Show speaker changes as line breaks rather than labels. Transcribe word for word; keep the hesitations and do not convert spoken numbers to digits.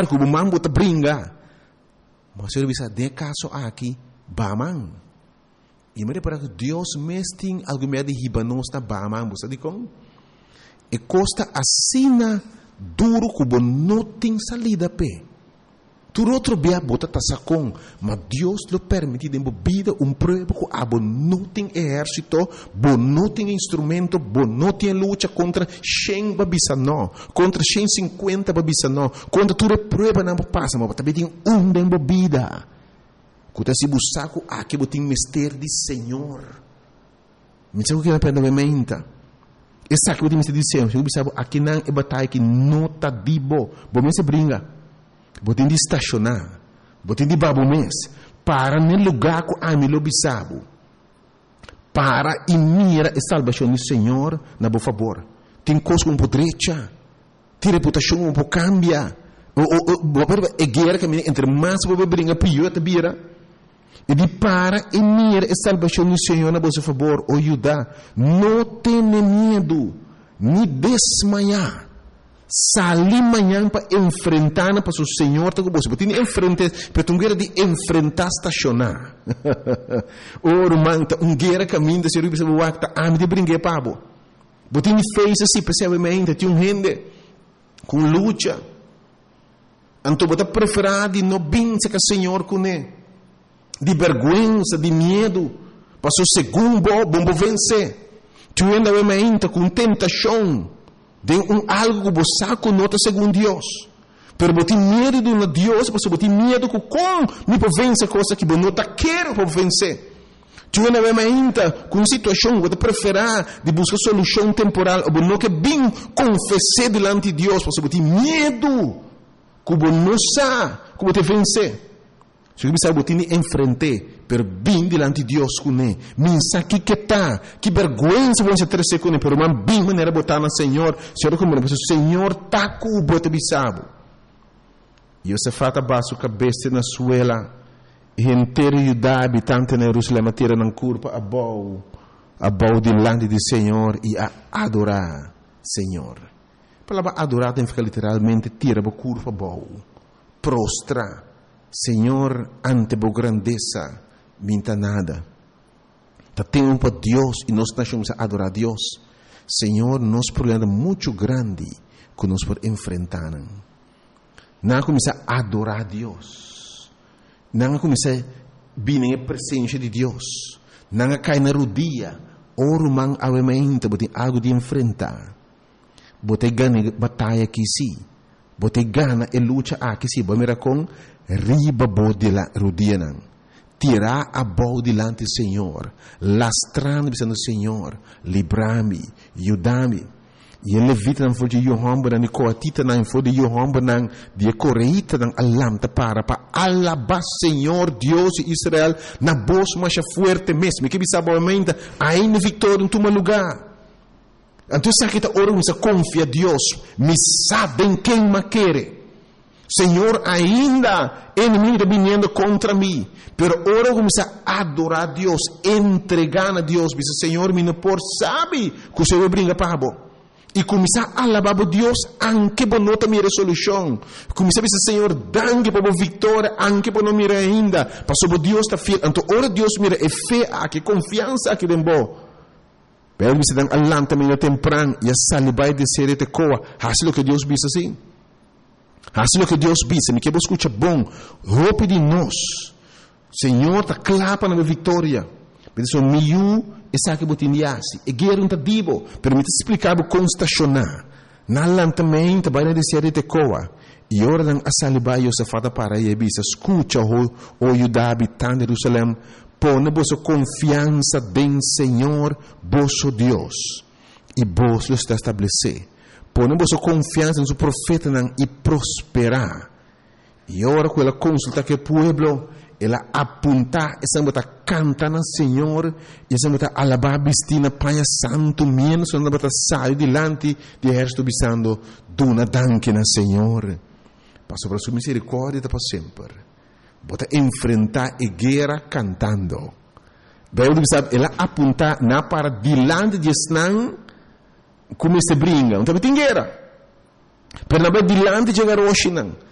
lugar que o mambo te bringa. Mas eu bisa de caso aqui, bamang. E me para que Deus mesting algo me de hibanos na bamang, você diz como? E costa assina duro que não tem salida pe. Tu outro bia bota tasacon, mas Deus lo permite de vida um prova que abo não tem exército, bo não tem instrumento, bo não tem luta contra cem babisa não, contra cento e cinquenta babisa não, contra tu prova não passa, mas também tem um de vida. Quando se buscaco aqui botin mistério de Senhor. Me sabe o que é para menta? Essa que botin mistério de Senhor, eu sabe aqui não é batalha que não tá dibo, bo me se bringa. Botin de estacionar, botin de babo mês, para no lugar que a mim lo bisabo, para e mira a salvação do Senhor, na boa favor. Tem coisa um pouco direita, tem reputação um pouco cambia, é guerra que entre mais você brinca pior te vira. E de para e mira a salvação do Senhor, na boa favor, o ajudar, não tenha medo, nem desmaiar. Sali amanhã para enfrentar para o Senhor, tá com você. Tem enfrentar, para tu guerra de enfrentar estacionar. Oro manta um guerra caminho da ser bisa wakta am de brinque pabo. Botin fez assim, percebamente, tem um rende com luta. Anto bota preferado no binse que o Senhor com ele. De vergonha, de medo, passou segundo bom vencer. Tu ainda vai com tentação. De um algo que você conota segundo Deus. Pero você tem medo de um Deus, você tem medo que como me pode vencer coisa que você não quer para vencer. Tu não vai ainda com situação que você prefere de buscar solução temporal, ou não que bem confessar diante de Deus, você tem medo que você não sabe que você vencer. Se você sabe que você enfrentar, pero bem diante de Deus com ele. Minsa que que tá, que vergonha você ter com ele, pero man bem maneira botar na Senhor, Senhor como o Senhor tá com o bote bisabo. E você fata baixo cabeça na suela, e inteiro Judá habitante na Jerusalém tira na curva a bau, a bau diante do Senhor e a adorar Senhor. A palavra adorar tem que ficar literalmente tira a curva a bau, prostra. Senhor, ante a grandeza, minta nada. Tá tendo para Deus e nós estamos a adorar a Deus. Senhor, nós problema muito grande que nós podemos enfrentar. Não começar a adorar a Deus. Não começar a vir na presença de Deus. Não cair na rodilha. Oro man avementa, botem algo de enfrentar. Botem ganha batalha aqui sim. Botem gana e luta aqui sim. Bomera com riba bo de la rodilha. Tirar a bola delante do Senhor, lastrando pensando Senhor, livrar-me, ajudar-me. E ele levita não foi de Johan Banan, coatita não foi de Johan Banan, de coreita não alamta para para alabar Senhor Deus de Israel na voz mais forte mesmo. Que bisa boamente ainda vitória em teu lugar. Então sabe que ora você confia Deus, me sabem quem me quer. Senhor, ainda inimigo vindo contra mim, pero ora começa a adorar a Deus, entregar a Deus, diz Senhor, me não por sabe que o Senhor brinca para bo. E começar a alabar a Deus, anche por não ter minha resolução. Começar a dizer Senhor, danke por a vitória, anche por não mirar ainda, passou por Deus está fiel. Então ora Deus mira é fé, aqui confiança aqui dentro. Pero você dá alam também no temprano e a salibai de ser te coa, assim o que Deus diz assim. Assim o que Deus diz, me que você escuta bom, roupa de nós. Senhor, está clapa na minha vitória. Mas o meu, essa que você indiasse, é guerra um tadibo, permite explicar o como estacionar. Na lantamento, vai na descer de coa. E ora dan asaliba yo sa fata para e bisa, escuta o o Judá habitante de Jerusalém, põe vossa confiança em Senhor, vosso Deus, e vos lo está estabelecer. Põe vossa confiança em seu profeta e prosperar. E ora com ela consulta que o pueblo, ela apunta, essa bota canta na Senhor, e essa bota alabar bistina paia santo menos, essa bota sai delante de exército bisando, duna danke na Senhor. Passou para sua misericórdia para sempre. Bota enfrentar a guerra cantando. Bem, sabe, ela apunta na para delante de Esnan, como se brinca, não tem guerra. Pero na delante de Garoshinan.